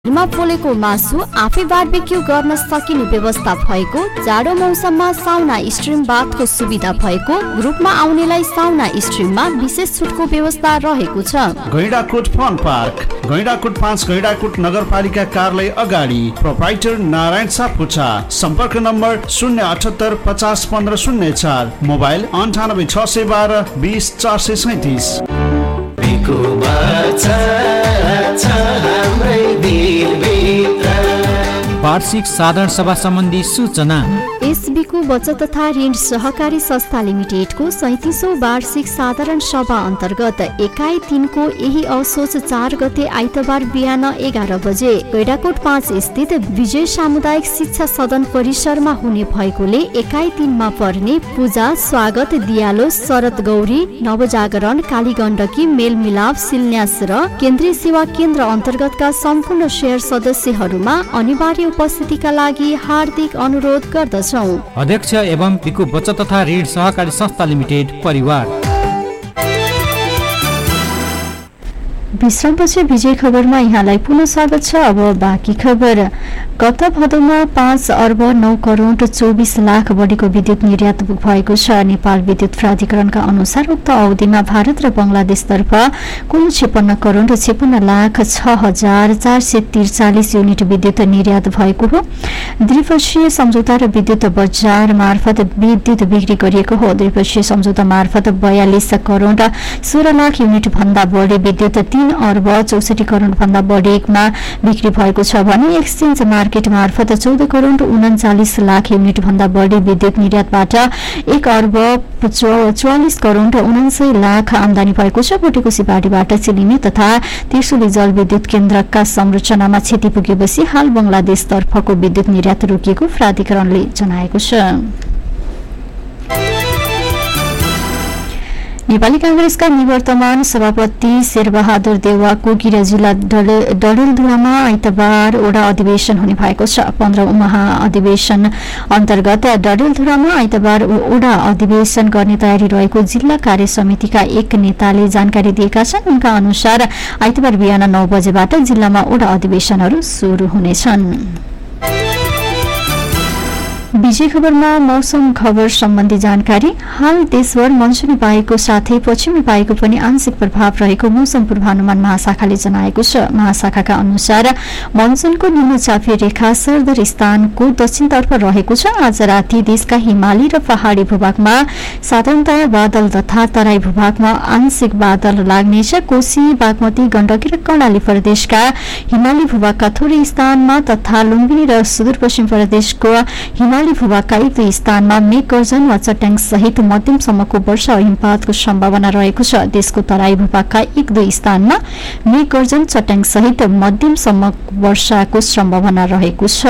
घरमा पोलेको मासु आफै बारबेक्यू गर्न सकिने व्यवस्था भएको, जाडो मौसममा साउना स्ट्रिम बाथको सुविधा भएको, ग्रुपमा आउनेलाई साउना स्ट्रिममा विशेष छुटको व्यवस्था रहेको छ। गैंडाकोट फन पार्क, गैंडाकोट 5 गैंडाकोट नगरपालिका कार्यालय अगाडि, प्रोप्राइटर नारायण सापकोटा। सम्पर्क नम्बर 078 50 15 04, मोबाइल 98 612 20 437। वार्षिक साधारण सभा सम्बन्धी सूचना। एसबीको बचत तथा ऋण सहकारी संस्था लिमिटेडको 37औं वार्षिक साधारण सभा अन्तर्गत एकाइ 3 को यही असोज 4 गते आइतबार बिहान 11 बजे गैंडाकोट 5 स्थित विजय सामुदायिक शिक्षा सदन परिसरमा हुने भएकोले एकाइ 3 मा पर्ने पूजा, स्वागत, दियालो, शरद गौरी, नवजागरण, कालीगण्डकी, मेलमिलाप, शिलान्यास र केन्द्रीय सेवा केन्द्र अन्तर्गतका सम्पूर्ण शेयर सदस्यहरूमा अनिवार्य उपस्थितिका लागि हार्दिक अनुरोध गर्दछौँ। अध्यक्ष एवं पिकु बचत तथा ऋण सहकारी संस्था लिमिटेड परिवार। विश्रामपछि विजय खबरमा यहाँलाई पुनः स्वागत छ। अब बाँकी खबर। गत भदौमा 5 अर्ब 9 करोड 24 लाख बढीको विद्युत निर्यात भएको छ। नेपाल विद्युत प्राधिकरणका अनुसार उक्त अवधिमा भारत र बङ्गलादेशतर्फ कुल 56 करोड 56 लाख 6,443 युनिट विद्युत निर्यात भएको हो। द्विपक्षीय सम्झौता र विद्युत बजार मार्फत विद्युत बिक्री गरिएको हो। द्विपक्षीय सम्झौता मार्फत 42 करोड 16 लाख युनिट भन्दा बढी विद्युत 3 अर्ब 64 करोड भन्दा बढीमा बिक्री भएको छ भने एक्सचेन्ज मार्केट मार्फत 14 करोड 39 लाख युनिट भन्दा बढी विद्युत निर्यातबाट 1 अर्ब 44 करोड 79 लाख आमदानी भएको छ। बोटेकोसी पार्टीबाट चिलिने तथा त्रिशुली जलविद्युत केन्द्रका संरचनामा क्षति पुगेपछि हाल बङ्गलादेशतर्फको विद्युत निर्यात रोकिएको प्राधिकरणले जनाएको छ। नेपाली कांग्रेसका निवर्तमान सभापति शेरबहादुर देउवा कोकिरा जिल्ला डडेलधुरामा आइतबार ओडा अधिवेशन हुने भएको छ। 15औं महाअधिवेशन अन्तर्गत डडेलधुरामा आइतबार ओडा अधिवेशन गर्ने तयारी रहेको जिल्ला कार्य समितिका एक नेताले जानकारी दिएका छन्। उनका अनुसार आइतबार बिहान 9 बजेबाट जिल्लामा ओडा अधिवेशनहरू सुरु हुनेछन्। विजय खबरमा मौसम खबर सम्बन्धी जानकारी। हाल देशभर मनसुनी वायुको साथै पश्चिमी वायुको पनि आंशिक प्रभाव रहेको मौसम पूर्वानुमान महाशाखाले जनाएको छ। महाशाखाका अनुसार मनसुनको निम्नचापीय रेखा सरदर स्थानको दक्षिणतर्फ रहेको छ। आज राति देशका हिमाली र पहाडी भूभागमा साधारणतया बादल तथा तराई भूभागमा आंशिक बादल लाग्नेछ। कोशी, बागमती, गण्डकी र कर्णाली प्रदेशका हिमाली भूभागका थोरै स्थानमा तथा लुम्बिनी र सुदूरपश्चिम प्रदेशको हिमाली भूभागका 1-2 स्थानमा मेघगर्जन वा चट्याङ सहित मध्यमसम्मको वर्षा हिमपातको सम्भावना रहेको छ। देशको तराई भूभागका 1-2 स्थानमा मेघगर्जन, चट्याङ सहित मध्यमसम्म वर्षाको सम्भावना रहेको छ।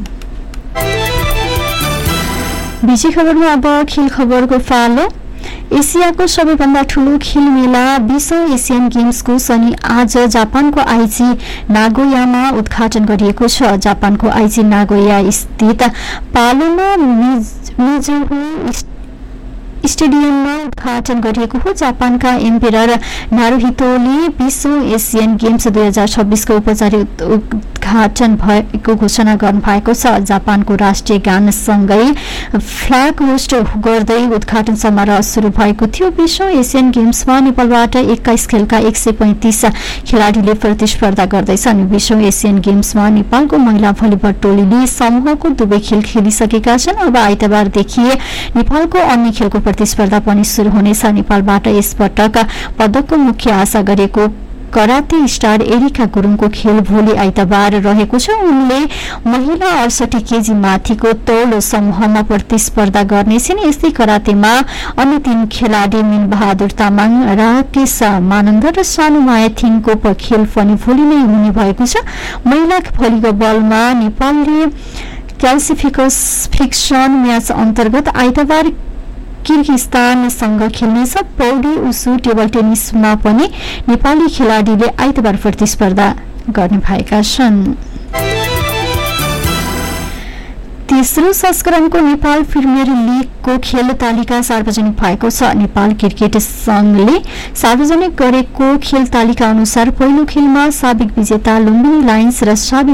विजय खबरमा अब खेल खबरको पालो। एसियाको सबैभन्दा ठूलो खेल मेला 20औं एसियन गेम्सको शनि आज जापानको आइची नागोयामा उद्घाटन गरिएको छ। जापानको आइची नागोया स्थित पालोमा मिजुहो स्टेडियममा उद्घाटन गरिएको हो। जापानका एम्पेरर नारुहितोले 20औं एसियन गेम्स 2026 को औपचारिक उद्घाटन भएको घोषणा गर्नु भएको छ। जापानको राष्ट्रिय गानसँगै फ्ल्याग होस्ट गर्दै उद्घाटन समारोह सुरु भएको थियो। 20औं एसियन गेम्समा नेपालबाट 21 खेलका 135 खेलाडीले प्रतिस्पर्धा गर्दैछन्। 20औं एसियन गेम्समा नेपालको महिला भलिबल टोलीले समूहको 2 खेल खेलिसकेका छन्। अब आइतबारदेखि नेपालको अन्य खेलको प्रतिस्पर्धा पनि सुरु हुनेछ। नेपालबाट यसपटक पदकको मुख्य आशा गरेको कराते स्टार एरिका गुरुङको खेल भोलि आइतबार रहेको छ। उनले महिला 68 केजी माथिको तौल समूहमा प्रतिस्पर्धा गर्नेछिन्। यस्तै करातेमा अन्य 3 खेलाडी मिन बहादुर तामाङ, राकेश मानन्द र सानुमाया थिङको खेल पनि भोलि नै हुने भएको छ। महिला भलिबलमा नेपालले क्लासिफिकेसन म्याच अन्तर्गत आइतबार किर्गिस्तानसँग खेल्नेछ। पौडी, उसु, टेबल टेनिसमा पनि नेपाली खेलाडीले आइतबार प्रतिस्पर्धा गर्ने भएका छन्। तेस्रो संस्करणको नेपाल प्रिमियर लिगको खेल तालिका सार्वजनिक भएको छ। नेपाल क्रिकेट संघले सार्वजनिक गरेको खेल तालिका अनुसार पहिलो खेलमा साबिक विजेता लुम्बिनी लायन्स र